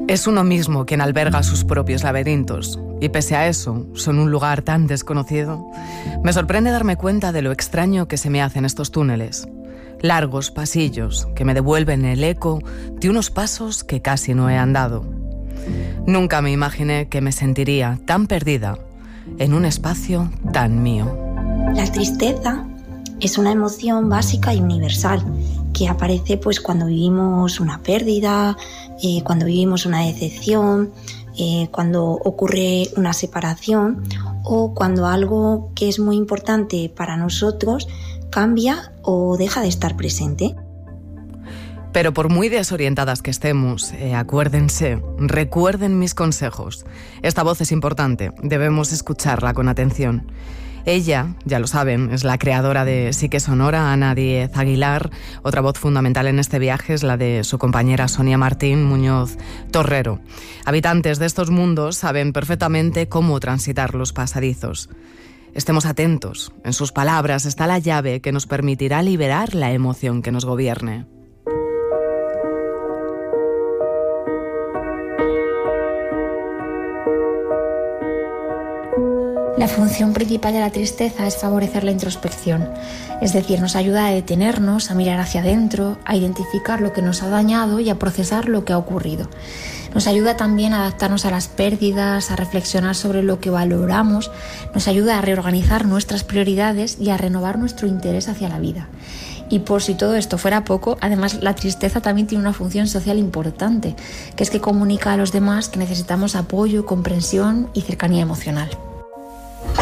Es uno mismo quien alberga sus propios laberintos, y pese a eso, son un lugar tan desconocido. Me sorprende darme cuenta de lo extraño que se me hacen estos túneles. Largos pasillos que me devuelven el eco de unos pasos que casi no he andado. Nunca me imaginé que me sentiría tan perdida en un espacio tan mío. La tristeza es una emoción básica y universal que aparece pues cuando vivimos una pérdida, cuando vivimos una decepción, cuando ocurre una separación o cuando algo que es muy importante para nosotros cambia o deja de estar presente. Pero por muy desorientadas que estemos, acuérdense, recuerden mis consejos. Esta voz es importante, debemos escucharla con atención. Ella, ya lo saben, es la creadora de Sí que Sonora, Ana Díez Aguilar. Otra voz fundamental en este viaje es la de su compañera Sonia Martín Muñoz Torrero. Habitantes de estos mundos saben perfectamente cómo transitar los pasadizos. Estemos atentos, en sus palabras está la llave que nos permitirá liberar la emoción que nos gobierne. La función principal de la tristeza es favorecer la introspección, es decir, nos ayuda a detenernos, a mirar hacia adentro, a identificar lo que nos ha dañado y a procesar lo que ha ocurrido. Nos ayuda también a adaptarnos a las pérdidas, a reflexionar sobre lo que valoramos, nos ayuda a reorganizar nuestras prioridades y a renovar nuestro interés hacia la vida. Y por si todo esto fuera poco, además la tristeza también tiene una función social importante, que es que comunica a los demás que necesitamos apoyo, comprensión y cercanía emocional.